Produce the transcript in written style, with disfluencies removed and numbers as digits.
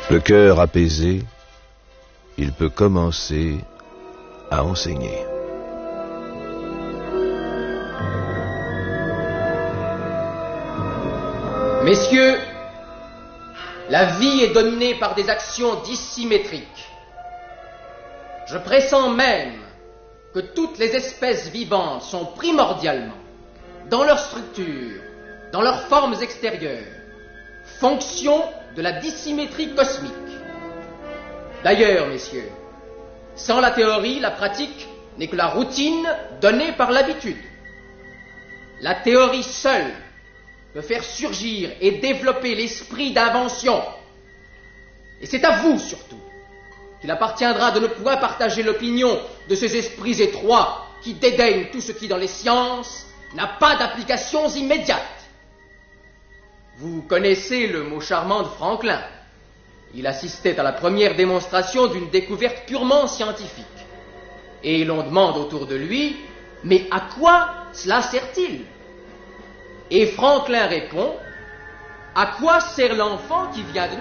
Le cœur apaisé, il peut commencer à enseigner. Messieurs, la vie est dominée par des actions dissymétriques. Je pressens même que toutes les espèces vivantes sont primordialement, dans leur structure, dans leurs formes extérieures, fonction de la dissymétrie cosmique. D'ailleurs, messieurs, sans la théorie, la pratique n'est que la routine donnée par l'habitude. La théorie seule peut faire surgir et développer l'esprit d'invention. Et c'est à vous, surtout, qu'il appartiendra de ne point partager l'opinion de ces esprits étroits qui dédaignent tout ce qui, dans les sciences, n'a pas d'applications immédiates. Vous connaissez le mot charmant de Franklin. Il assistait à la première démonstration d'une découverte purement scientifique. Et l'on demande autour de lui, mais à quoi cela sert-il ? Et Franklin répond, à quoi sert l'enfant qui vient de naître ?